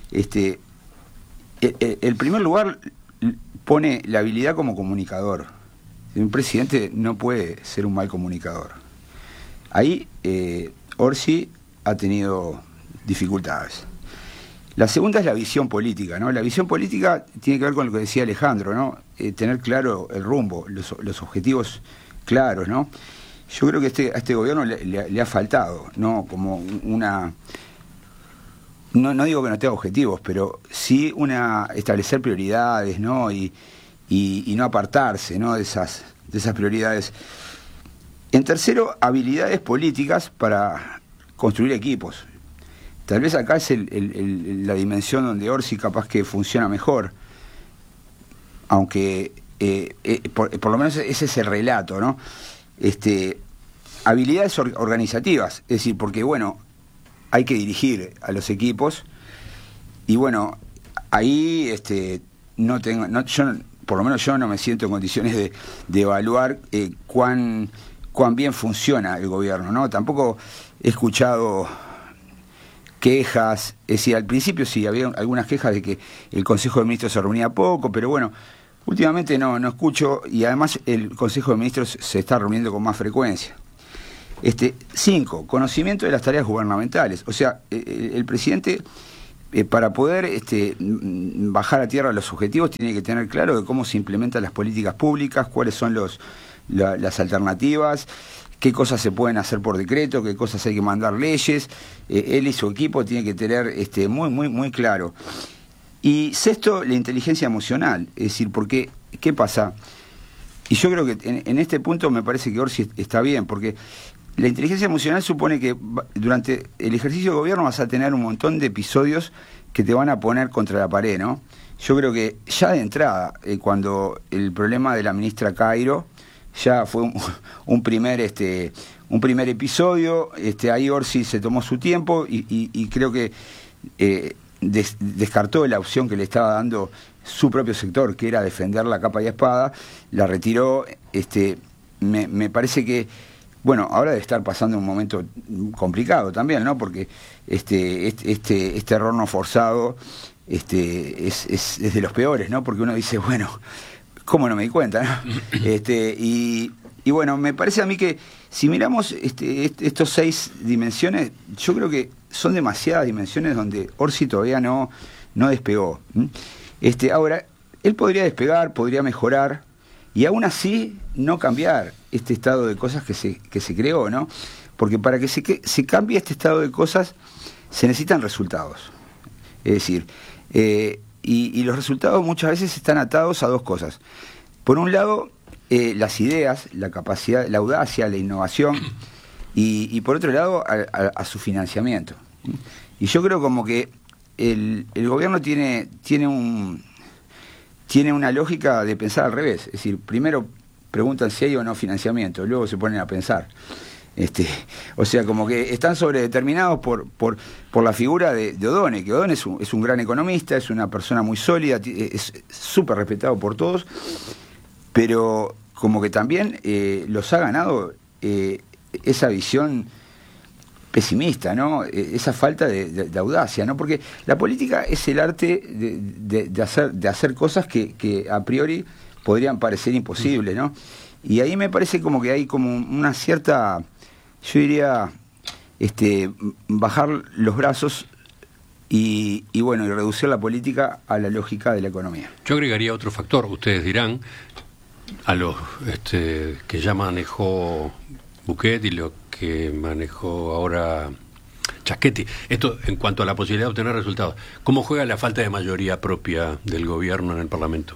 El primer lugar pone la habilidad como comunicador. Un presidente no puede ser un mal comunicador. Ahí Orsi ha tenido dificultades. La segunda es la visión política, ¿no? La visión política tiene que ver con lo que decía Alejandro, ¿no? Tener claro el rumbo, los objetivos claros, ¿no? Yo creo que a este gobierno le ha faltado, ¿no? Como una... No digo que no tenga objetivos, pero sí establecer prioridades, ¿no? Y no apartarse, ¿no? de esas prioridades. En tercero, habilidades políticas para construir equipos. Tal vez acá es la dimensión donde Orsi capaz que funciona mejor, aunque por lo menos ese es el relato, ¿no? Habilidades organizativas, es decir, porque bueno, hay que dirigir a los equipos y bueno, ahí por lo menos yo no me siento en condiciones de evaluar cuán bien funciona el gobierno, ¿no? Tampoco he escuchado quejas, es decir, al principio sí había algunas quejas de que el Consejo de Ministros se reunía poco, pero bueno, últimamente no escucho, y además el Consejo de Ministros se está reuniendo con más frecuencia. 5, conocimiento de las tareas gubernamentales, o sea, el presidente para poder bajar a tierra los objetivos tiene que tener claro de cómo se implementan las políticas públicas, cuáles son las alternativas, qué cosas se pueden hacer por decreto, qué cosas hay que mandar leyes. Él y su equipo tienen que tener muy claro. Y sexto, la inteligencia emocional, es decir, porque, ¿qué pasa? Y yo creo que en este punto me parece que Orsi está bien, porque la inteligencia emocional supone que durante el ejercicio de gobierno vas a tener un montón de episodios que te van a poner contra la pared, ¿no? Yo creo que ya de entrada, cuando el problema de la ministra Cairo ya fue un primer episodio, ahí Orsi se tomó su tiempo y creo que descartó la opción que le estaba dando su propio sector, que era defender la capa y espada, la retiró. Me parece que, bueno, ahora debe estar pasando un momento complicado también, ¿no? Porque este error no forzado es de los peores, ¿no? Porque uno dice, bueno, ¿cómo no me di cuenta, no? Y bueno, me parece a mí que si miramos estos 6 dimensiones, yo creo que son demasiadas dimensiones donde Orsi todavía no despegó. Ahora, él podría despegar, podría mejorar, y aún así no cambiar este estado de cosas que se creó, ¿no? Porque para que se cambie este estado de cosas se necesitan resultados. Es decir, y los resultados muchas veces están atados a 2 cosas. Por un lado, las ideas, la capacidad, la audacia, la innovación, y por otro lado, a su financiamiento. Y yo creo como que el gobierno tiene una lógica de pensar al revés. Es decir, primero preguntan si hay o no financiamiento, luego se ponen a pensar. O sea, como que están sobredeterminados por la figura de Odone, que Odone es un gran economista, es una persona muy sólida, es súper respetado por todos, pero como que también los ha ganado esa visión pesimista, ¿no? Esa falta de audacia, ¿no? Porque la política es el arte de hacer cosas que a priori podrían parecer imposibles, ¿no? Y ahí me parece como que hay como una cierta, yo diría, bajar los brazos y bueno, y reducir la política a la lógica de la economía. Yo agregaría otro factor, ustedes dirán, a los que ya manejó Bouquet y lo que manejó ahora Sciascetti. Esto en cuanto a la posibilidad de obtener resultados. ¿Cómo juega la falta de mayoría propia del gobierno en el Parlamento?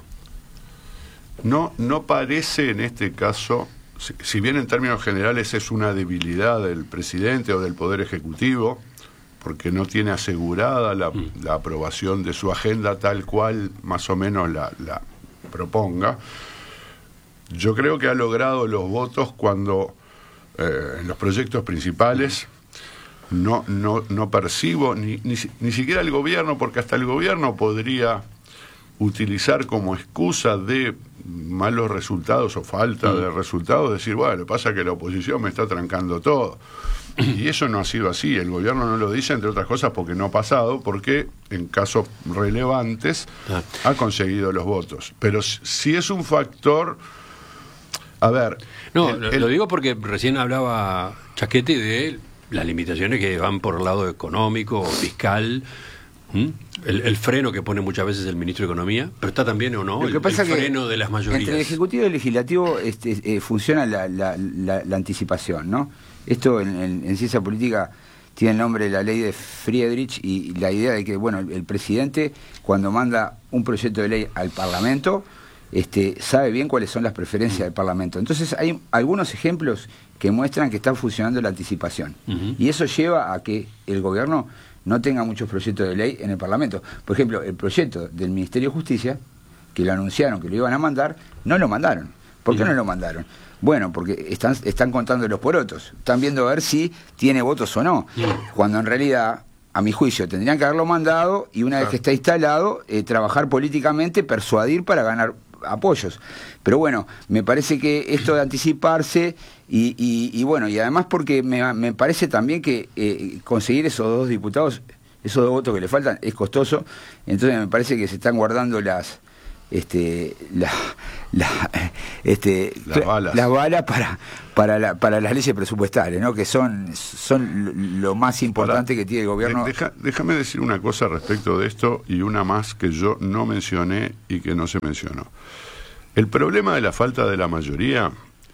No parece en este caso, si bien en términos generales es una debilidad del presidente o del Poder Ejecutivo, porque no tiene asegurada la aprobación de su agenda tal cual más o menos la proponga, yo creo que ha logrado los votos cuando en los proyectos principales no percibo ni siquiera el gobierno, porque hasta el gobierno podría utilizar como excusa de malos resultados o falta de resultados, decir, bueno, pasa que la oposición me está trancando todo. Y eso no ha sido así. El gobierno no lo dice, entre otras cosas, porque no ha pasado, porque en casos relevantes ha conseguido los votos. Pero si es un factor... A ver... No, lo digo porque recién hablaba Sciascetti de las limitaciones que van por el lado económico o fiscal... El freno que pone muchas veces el ministro de Economía, pero está también o no el freno de las mayorías. Entre el Ejecutivo y el Legislativo funciona la anticipación, ¿no? Esto en ciencia política tiene el nombre de la ley de Friedrich, y la idea de que, bueno, el presidente cuando manda un proyecto de ley al Parlamento sabe bien cuáles son las preferencias del Parlamento. Entonces hay algunos ejemplos que muestran que está funcionando la anticipación. Y eso lleva a que el gobierno no tenga muchos proyectos de ley en el Parlamento. Por ejemplo, el proyecto del Ministerio de Justicia, que lo anunciaron que lo iban a mandar, no lo mandaron. ¿Por qué no lo mandaron? Bueno, porque están contando los porotos. Están viendo a ver si tiene votos o no. Cuando en realidad, a mi juicio, tendrían que haberlo mandado y una vez que está instalado, trabajar políticamente, persuadir para ganar apoyos. Pero bueno, me parece que esto de anticiparse y bueno, y además porque me parece también que conseguir esos 2 diputados, esos 2 votos que le faltan, es costoso. Entonces me parece que se están guardando las balas para las leyes presupuestarias, ¿no? Que son lo más importante que tiene el gobierno. Déjame decir una cosa respecto de esto y una más que yo no mencioné y que no se mencionó. El problema de la falta de la mayoría,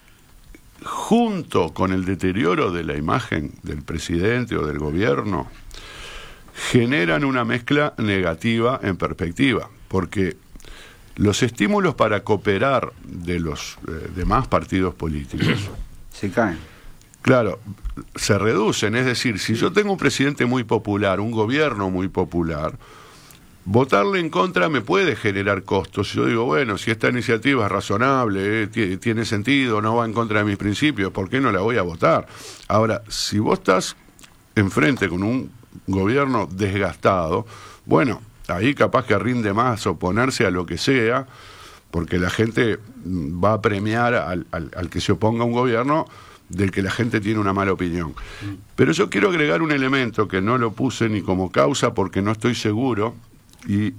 junto con el deterioro de la imagen del presidente o del gobierno, generan una mezcla negativa en perspectiva, porque los estímulos para cooperar de los demás partidos políticos se caen. Claro, se reducen. Es decir, si yo tengo un presidente muy popular, un gobierno muy popular, votarle en contra me puede generar costos. Yo digo, bueno, si esta iniciativa es razonable, tiene sentido, no va en contra de mis principios, ¿por qué no la voy a votar? Ahora, si vos estás enfrente con un gobierno desgastado, bueno, ahí capaz que rinde más oponerse a lo que sea, porque la gente va a premiar al que se oponga a un gobierno del que la gente tiene una mala opinión. Pero yo quiero agregar un elemento que no lo puse ni como causa porque no estoy seguro, y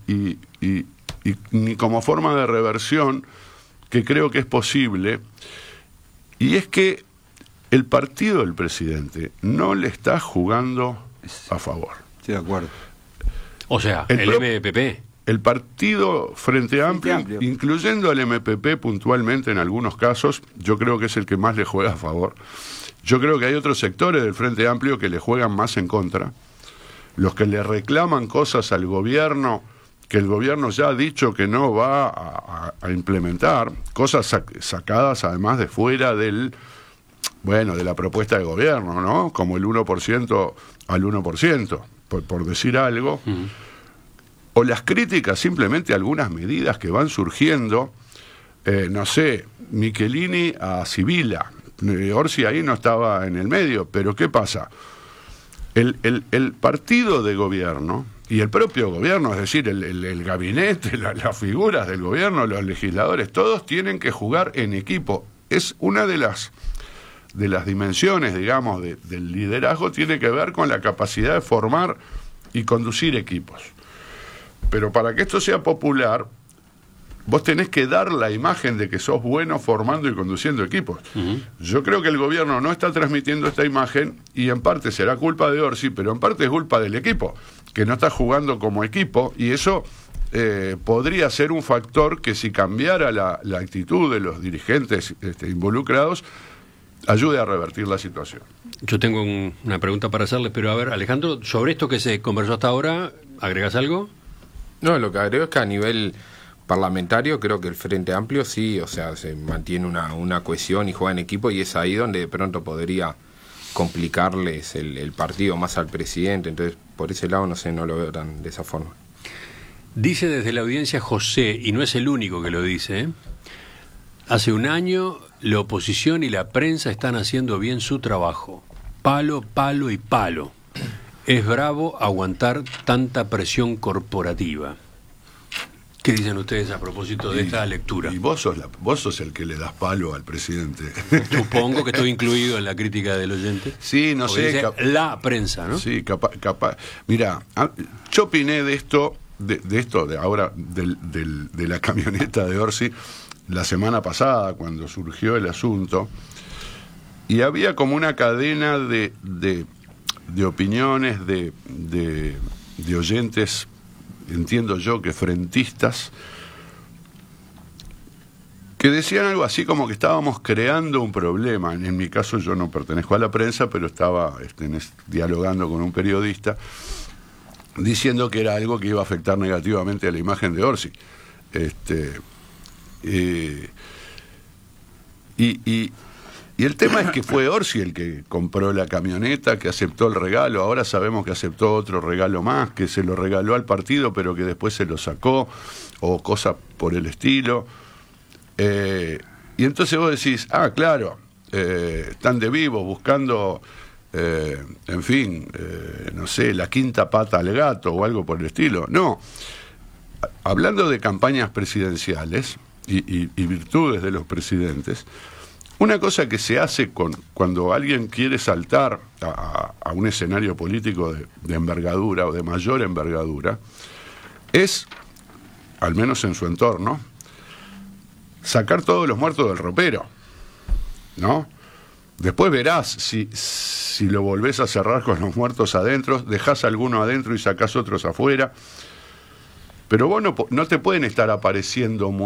ni como forma de reversión, que creo que es posible, y es que el partido del presidente no le está jugando a favor. Estoy de acuerdo. O sea, el MPP. El partido Frente Amplio, incluyendo al MPP puntualmente en algunos casos, yo creo que es el que más le juega a favor. Yo creo que hay otros sectores del Frente Amplio que le juegan más en contra. Los que le reclaman cosas al gobierno, que el gobierno ya ha dicho que no va a implementar, cosas sacadas además de fuera de la propuesta de gobierno, ¿no? Como el 1% al 1%. Por decir algo, o las críticas simplemente a algunas medidas que van surgiendo, no sé, Michelini a Sibila, Orsi ahí no estaba en el medio, pero ¿qué pasa? El partido de gobierno y el propio gobierno, es decir, el gabinete, las figuras del gobierno, los legisladores, todos tienen que jugar en equipo. Es una de las dimensiones, digamos, del liderazgo, tiene que ver con la capacidad de formar y conducir equipos. Pero para que esto sea popular, vos tenés que dar la imagen de que sos bueno formando y conduciendo equipos. Yo creo que el gobierno no está transmitiendo esta imagen, y en parte será culpa de Orsi, pero en parte es culpa del equipo, que no está jugando como equipo, y eso podría ser un factor que, si cambiara la actitud de los dirigentes involucrados, ayude a revertir la situación. Yo tengo una pregunta para hacerles, pero a ver, Alejandro, sobre esto que se conversó hasta ahora, ¿agregas algo? No, lo que agrego es que a nivel parlamentario creo que el Frente Amplio sí, o sea, se mantiene una cohesión y juega en equipo, y es ahí donde de pronto podría complicarles el partido más al presidente. Entonces, por ese lado, no sé, no lo veo tan de esa forma. Dice desde la audiencia José, y no es el único que lo dice, hace un año la oposición y la prensa están haciendo bien su trabajo. Palo, palo y palo. Es bravo aguantar tanta presión corporativa. ¿Qué dicen ustedes a propósito de esta lectura? Y vos sos el que le das palo al presidente. Supongo que estoy incluido en la crítica del oyente. Sí, no sé. Dice la prensa, ¿no? Sí, capaz. Mira, yo opiné de esto, de ahora, de la camioneta de Orsi, la semana pasada, cuando surgió el asunto, y había como una cadena de opiniones de oyentes, entiendo yo que frentistas, que decían algo así como que estábamos creando un problema. En mi caso yo no pertenezco a la prensa, pero estaba dialogando con un periodista diciendo que era algo que iba a afectar negativamente a la imagen de Orsi. Y el tema es que fue Orsi el que compró la camioneta, que aceptó el regalo. Ahora sabemos que aceptó otro regalo más, que se lo regaló al partido, pero que después se lo sacó, o cosas por el estilo. Y entonces vos decís, claro, están de vivos buscando, en fin, no sé, la quinta pata al gato o algo por el estilo. No, hablando de campañas presidenciales y virtudes de los presidentes, una cosa que se hace cuando alguien quiere saltar a un escenario político de envergadura o de mayor envergadura es, al menos en su entorno, sacar todos los muertos del ropero, ¿no? Después verás si lo volvés a cerrar con los muertos adentro, dejás alguno adentro y sacás otros afuera. Pero vos no te pueden estar apareciendo